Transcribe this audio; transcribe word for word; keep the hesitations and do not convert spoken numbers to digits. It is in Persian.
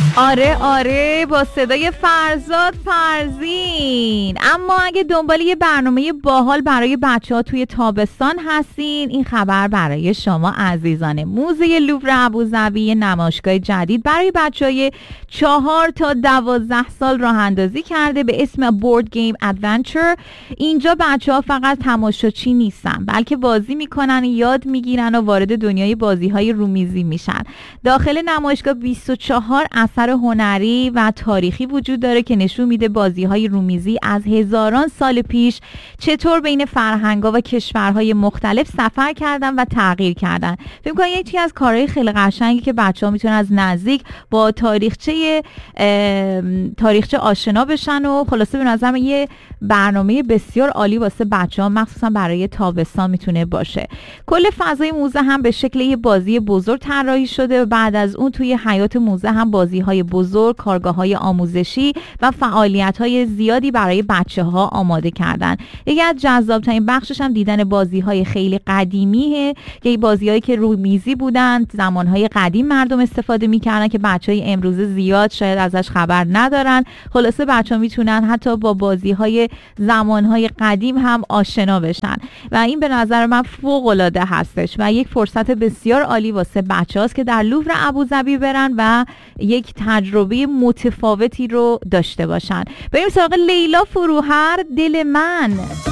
آره آره با صدای فرزاد فرزین. اما اگه دنبال یه برنامه باحال برای بچه ها توی تابستان هستین، این خبر برای شما عزیزانه. موزه لوور ابوظبی نمایشگاه جدید برای بچه های چهار تا دوازده سال راه اندازی کرده به اسم بورد گیم ادونچر. اینجا بچه ها فقط تماشاچی نیستن، بلکه بازی میکنن، یاد میگیرن و وارد دنیای بازی های رومیزی میشن. داخل نمایشگاه بیست و چهار اثر هنری و تاریخی وجود داره که نشون میده بازی‌های رومیزی از هزاران سال پیش چطور بین فرهنگ‌ها و کشورهای مختلف سفر کردن و تغییر کردن. فکر کنم یکی از کارهای خیلی قشنگی که بچه‌ها میتونن از نزدیک با تاریخچه تاریخچه آشنا بشن و خلاصه به نظرم یه برنامه بسیار عالی واسه بچه‌ها مخصوصا برای تابستان میتونه باشه. کل فضای موزه هم به شکل یه بازی بزرگ طراحی شده و بعد از اون توی حیاط موزه هم بازی‌های بزرگ، کارگاه‌های آموزشی و فعالیت‌های زیادی برای بچه‌ها آماده کردن. یکی از جذاب‌ترین بخشش هم دیدن بازی‌های خیلی قدیمیه که بازی‌هایی که رومیزی بودن، زمان‌های قدیم مردم استفاده می‌کردن که بچه‌های امروزه زیاد شاید ازش خبر ندارن. خلاصه بچه‌ها میتونن حتی با بازی‌های زمان‌های قدیم هم آشنا بشن و این به نظر من فوق‌العاده هستش و یک فرصت بسیار عالی واسه بچه‌هاست که در لوور ابوظبی برن و یک تجربه متفاوتی رو داشته باشن. بریم سراغ لیلا فروهر، دل من.